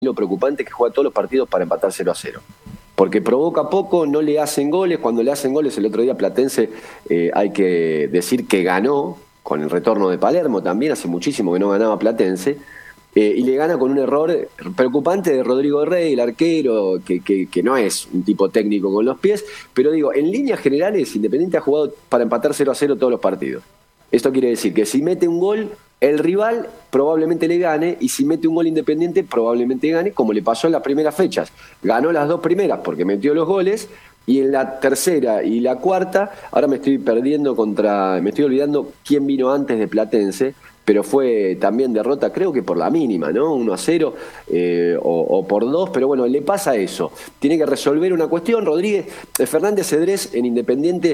lo preocupante es que juega todos los partidos para empatar 0-0. Porque provoca poco, no le hacen goles. Cuando le hacen goles, el otro día Platense, hay que decir que ganó, con el retorno de Palermo también, hace muchísimo que no ganaba Platense, y le gana con un error preocupante de Rodrigo Rey, el arquero, que no es un tipo técnico con los pies, pero digo, en líneas generales, Independiente ha jugado para empatar 0-0 todos los partidos. Esto quiere decir que si mete un gol, el rival probablemente le gane, y si mete un gol Independiente, probablemente gane, como le pasó en las primeras fechas. Ganó las 2 primeras porque metió los goles, y en la tercera y la cuarta, ahora me estoy olvidando quién vino antes de Platense, pero fue también derrota, creo que por la mínima, ¿no? 1-0 o por 2, pero bueno, le pasa eso. Tiene que resolver una cuestión. Fernández Cedrés en Independiente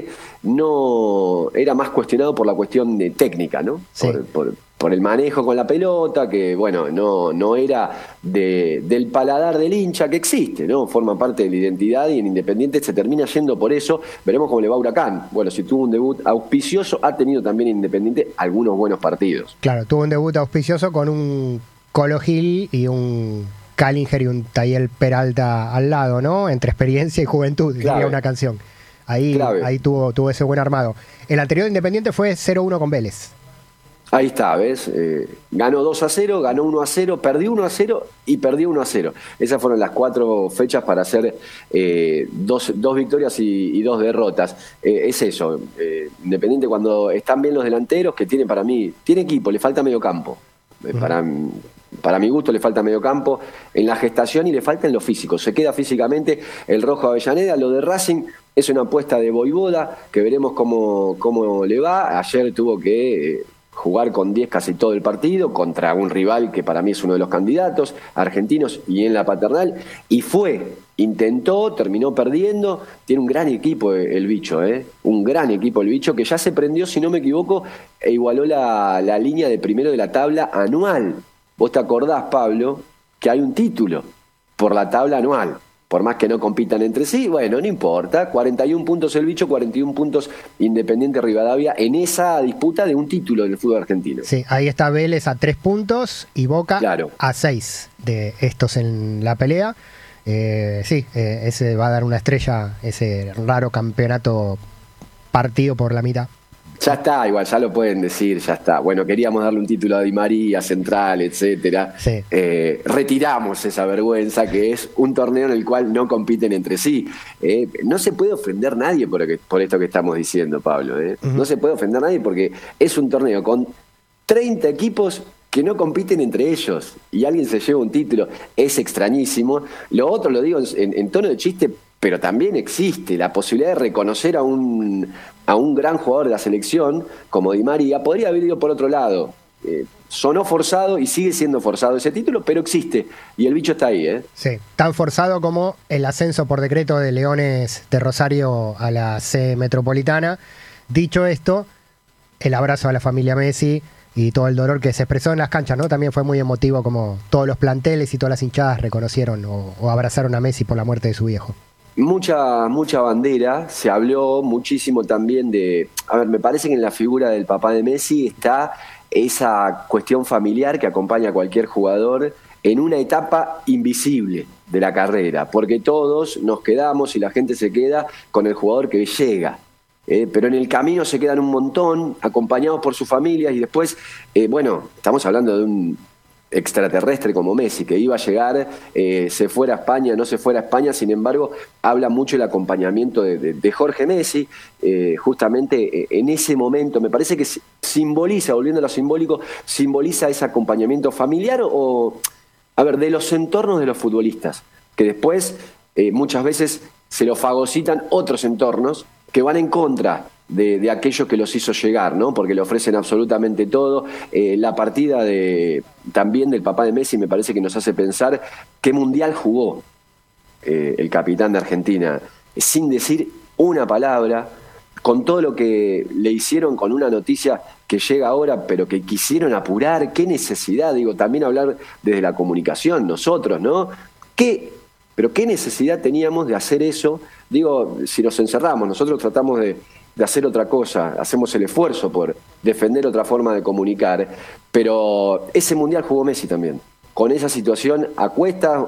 no era más cuestionado por la cuestión de técnica, ¿no? Sí. Por el manejo con la pelota, que bueno, no era del paladar del hincha, que existe, ¿no? Forma parte de la identidad, y en Independiente se termina yendo por eso. Veremos cómo le va a Huracán. Bueno, si tuvo un debut auspicioso, ha tenido también Independiente algunos buenos partidos. Claro, tuvo un debut auspicioso con un Colo Gil y un Callinger y un Tayel Peralta al lado, ¿no? Entre experiencia y juventud, diría una canción. Ahí tuvo ese buen armado. El anterior Independiente fue 0-1 con Vélez. Ahí está, ¿ves? Ganó 2-0, ganó 1-0, perdió 1-0 y perdió 1-0. Esas fueron las 4 fechas para hacer dos victorias y 2 derrotas. Es eso. Independiente, cuando están bien los delanteros, que tiene, para mí, tiene equipo, le falta medio campo. Para mi gusto le falta medio campo en la gestación y le falta en lo físico. Se queda físicamente el Rojo Avellaneda. Lo de Racing es una apuesta de Voivoda, que veremos cómo le va. Ayer tuvo que jugar con 10 casi todo el partido contra un rival que para mí es uno de los candidatos argentinos y en la Paternal, y intentó, terminó perdiendo. Tiene un gran equipo el bicho, un gran equipo el bicho, que ya se prendió, si no me equivoco, e igualó la línea de primero de la tabla anual. Vos te acordás, Pablo, que hay un título por la tabla anual. Por más que no compitan entre sí, bueno, no importa. 41 puntos el bicho, 41 puntos Independiente Rivadavia en esa disputa de un título del fútbol argentino. Sí, ahí está Vélez a 3 puntos y Boca a 6 de estos en la pelea. Ese va a dar una estrella, ese raro campeonato partido por la mitad. Ya está, igual, ya lo pueden decir, ya está. Bueno, queríamos darle un título a Di María, Central, etcétera. Sí. Retiramos esa vergüenza, que es un torneo en el cual no compiten entre sí. No se puede ofender a nadie por esto que estamos diciendo, Pablo. No se puede ofender a nadie porque es un torneo con 30 equipos que no compiten entre ellos y alguien se lleva un título. Es extrañísimo. Lo otro lo digo en tono de chiste, pero también existe la posibilidad de reconocer a un gran jugador de la selección como Di María. Podría haber ido por otro lado. Sonó forzado y sigue siendo forzado ese título, pero existe y el bicho está ahí. Sí, tan forzado como el ascenso por decreto de Leones de Rosario a la C Metropolitana. Dicho esto, el abrazo a la familia Messi y todo el dolor que se expresó en las canchas, ¿no? También fue muy emotivo, como todos los planteles y todas las hinchadas reconocieron o abrazaron a Messi por la muerte de su viejo. Mucha bandera, se habló muchísimo también me parece que en la figura del papá de Messi está esa cuestión familiar que acompaña a cualquier jugador en una etapa invisible de la carrera, porque todos nos quedamos y la gente se queda con el jugador que llega. Pero en el camino se quedan un montón, acompañados por sus familias, y después, estamos hablando de un extraterrestre como Messi, que iba a llegar, se fuera a España, no se fuera a España. Sin embargo, habla mucho el acompañamiento de Jorge Messi, justamente en ese momento. Me parece que simboliza, volviendo a lo simbólico, simboliza ese acompañamiento familiar de los entornos de los futbolistas, que después muchas veces se lo fagocitan otros entornos que van en contra de aquello que los hizo llegar, ¿no? Porque le ofrecen absolutamente todo. La partida también del papá de Messi me parece que nos hace pensar qué mundial jugó el capitán de Argentina, sin decir una palabra, con todo lo que le hicieron, con una noticia que llega ahora, pero que quisieron apurar. Qué necesidad, también hablar desde la comunicación, nosotros, ¿no? Pero qué necesidad teníamos de hacer eso. Si nos encerramos, nosotros tratamos de hacer otra cosa, hacemos el esfuerzo por defender otra forma de comunicar, pero ese mundial jugó Messi también. con esa situación a cuestas,